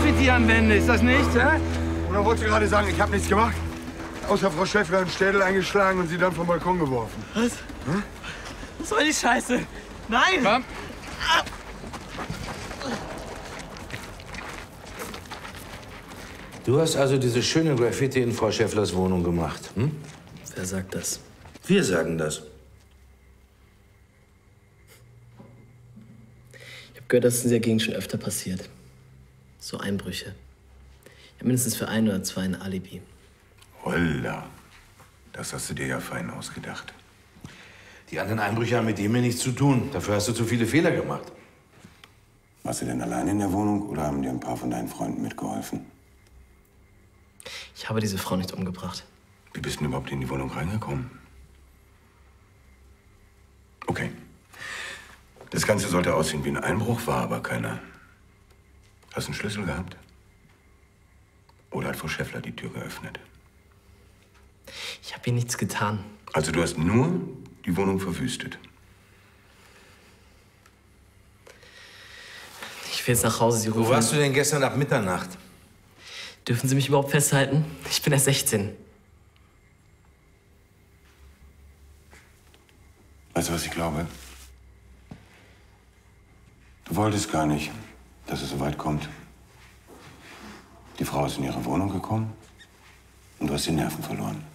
Graffiti an Wände, ist das nicht, hä? Und dann wolltest du gerade sagen, ich habe nichts gemacht? Außer Frau Schäffler einen Städel eingeschlagen und sie dann vom Balkon geworfen. Was? Hm? Was soll die Scheiße? Nein! Komm. Du hast also diese schöne Graffiti in Frau Schäfflers Wohnung gemacht, hm? Wer sagt das? Wir sagen das. Ich habe gehört, dass es in der Gegend schon öfter passiert. So Einbrüche. Ich habe mindestens für 1 oder 2 ein Alibi. Holla. Das hast du dir ja fein ausgedacht. Die anderen Einbrüche haben mit dem hier nichts zu tun. Dafür hast du zu viele Fehler gemacht. Warst du denn allein in der Wohnung oder haben dir ein paar von deinen Freunden mitgeholfen? Ich habe diese Frau nicht umgebracht. Wie bist du denn überhaupt in die Wohnung reingekommen? Okay. Das Ganze sollte aussehen wie ein Einbruch, war aber keiner. Hast du einen Schlüssel gehabt? Oder hat Frau Schäffler die Tür geöffnet? Ich habe ihr nichts getan. Also du hast nur die Wohnung verwüstet. Ich will jetzt nach Hause. Sie rufen. Wo warst du denn gestern ab Mitternacht? Dürfen Sie mich überhaupt festhalten? Ich bin erst 16. Weißt du, was ich glaube? Du wolltest gar nicht, dass es so weit kommt. Die Frau ist in ihre Wohnung gekommen und du hast die Nerven verloren.